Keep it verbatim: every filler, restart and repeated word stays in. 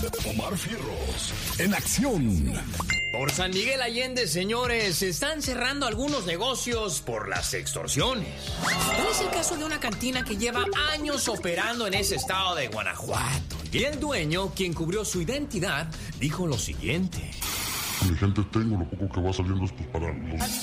Omar Fierros, en acción. Por San Miguel Allende, señores, se están cerrando algunos negocios por las extorsiones. Tal es el caso de una cantina que lleva años operando en ese estado de Guanajuato. Y el dueño, quien cubrió su identidad, dijo lo siguiente. Mi gente, tengo lo poco que va saliendo es pues para los